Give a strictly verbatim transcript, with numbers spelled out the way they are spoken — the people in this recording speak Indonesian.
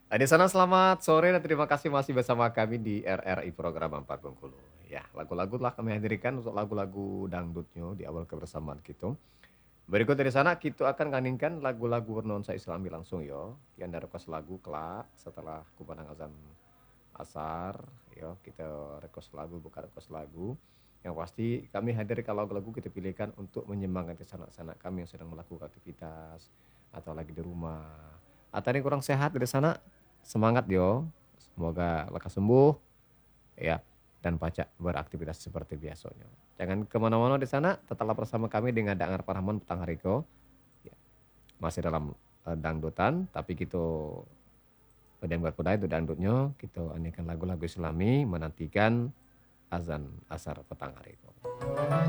Di sana selamat sore dan terima kasih masih bersama kami di R R I Program Ampat Bengkulu. Ya, lagu-lagu telah kami hadirkan untuk lagu-lagu dangdutnya di awal kebersamaan kita. Berikut dari sana kita akan ngandingkan lagu-lagu bernuansa Islami langsung yo. Yang dari request lagu kelak setelah kumandang azan asar, yo kita request lagu buka request lagu. Yang pasti kami hadirkan lagu-lagu kita pilihkan untuk menyemangati sanak-sanak kami yang sedang melakukan aktivitas atau lagi di rumah. Atau yang kurang sehat dari sana, semangat yo. Semoga lekas sembuh ya dan pacak beraktivitas seperti biasanya. Jangan kemana-mana di sana, tetaplah bersama kami dengan Dangar Parahman petang hariko. Ya, masih dalam uh, dangdutan, tapi kita udah buat kudai itu dangdutnya, kita anehkan lagu-lagu Islami menantikan azan asar petang hariko.